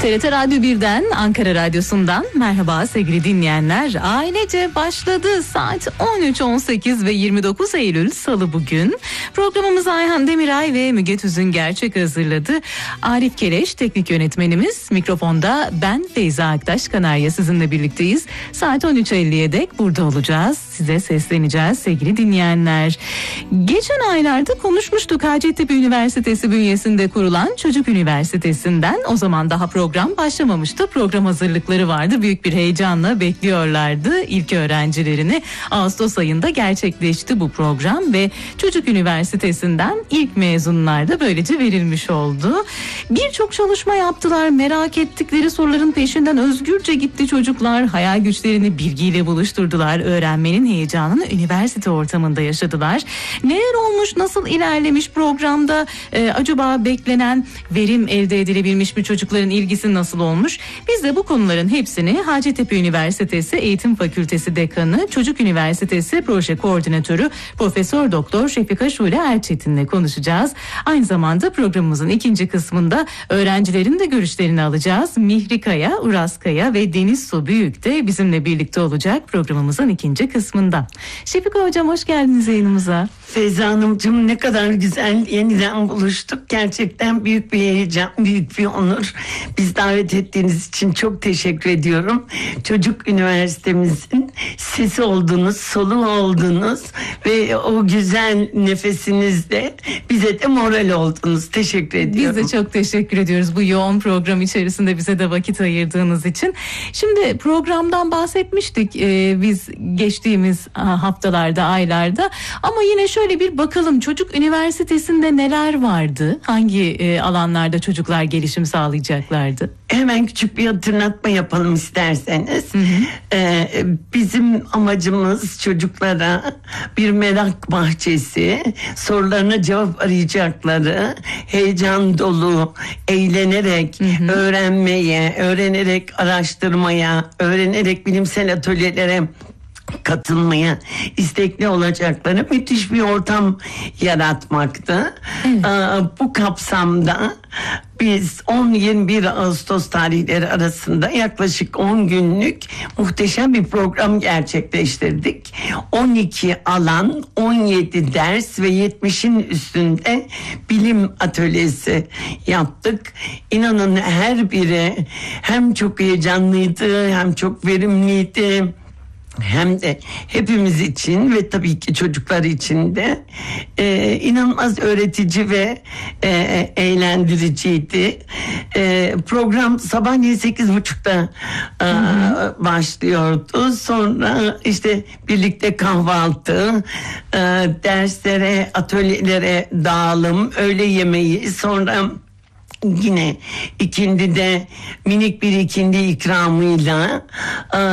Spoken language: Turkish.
TRT Radyo 1'den, Ankara Radyosu'ndan merhaba sevgili dinleyenler. Ailece başladı. Saat 13.18 ve 29 Eylül Salı bugün. Programımızı Ayhan Demiray ve Müge Tüzün Gerçek hazırladı. Arif Keleş teknik yönetmenimiz. Mikrofonda ben Feyza Aktaş Kanarya sizinle birlikteyiz. Saat 13.50'ye dek burada olacağız. Size sesleneceğiz sevgili dinleyenler. Geçen aylarda konuşmuştuk Hacettepe Üniversitesi bünyesinde kurulan Çocuk Üniversitesi'nden. O zaman daha program başlamamıştı. Program hazırlıkları vardı. Büyük bir heyecanla bekliyorlardı ilk öğrencilerini. Ağustos ayında gerçekleşti bu program ve Çocuk Üniversitesi'nden ilk mezunlar da böylece verilmiş oldu. Birçok çalışma yaptılar. Merak ettikleri soruların peşinden özgürce gitti çocuklar. Hayal güçlerini bilgiyle buluşturdular. Öğrenmenin heyecanını üniversite ortamında yaşadılar. Neler olmuş, nasıl ilerlemiş programda? Acaba beklenen verim elde edilebilmiş mi, çocukların ilgisi nasıl olmuş? Biz de bu konuların hepsini Hacettepe Üniversitesi Eğitim Fakültesi Dekanı, Çocuk Üniversitesi Proje Koordinatörü Profesör Doktor Şefika Şule Erçetin'le konuşacağız. Aynı zamanda programımızın ikinci kısmında öğrencilerin de görüşlerini alacağız. Mihri Kaya, Uras Kaya ve Deniz Su Büyük de bizimle birlikte olacak programımızın ikinci kısmında. Şefika Hocam hoş geldiniz yayınımıza. Feyza Hanımcığım ne kadar güzel yeniden buluştuk. Gerçekten büyük bir heyecan, büyük bir onur. Biz davet ettiğiniz için çok teşekkür ediyorum. Çocuk Üniversitemizin sesi oldunuz, soluğu oldunuz ve o güzel nefesinizle bize de moral oldunuz. Teşekkür ediyorum. Biz de çok teşekkür ediyoruz bu yoğun program içerisinde bize de vakit ayırdığınız için. Şimdi programdan bahsetmiştik biz geçtiğimiz haftalarda, aylarda, ama yine şöyle bir bakalım Çocuk Üniversitesi'nde neler vardı? Hangi alanlarda çocuklar gelişim sağlayacaklardı? Hemen küçük bir hatırlatma yapalım isterseniz. Bizim amacımız çocuklara bir merak bahçesi, sorularına cevap arayacakları, heyecan dolu, eğlenerek öğrenmeye, öğrenerek araştırmaya, öğrenerek bilimsel atölyelere katılmaya istekli olacakları müthiş bir ortam yaratmaktı. Bu kapsamda biz 10-21 Ağustos tarihleri arasında yaklaşık 10 günlük muhteşem bir program gerçekleştirdik. 12 alan, 17 ders ve 70'in üstünde bilim atölyesi yaptık. İnanın her biri hem çok heyecanlıydı, hem çok verimliydi, hem de hepimiz için ve tabii ki çocuklar için de inanılmaz öğretici ve eğlendiriciydi. Program sabahleyin 8.30'da başlıyordu. Sonra işte birlikte kahvaltı, derslere, atölyelere dağılım, öğle yemeği, sonra yine ikindide minik bir ikindi ikramıyla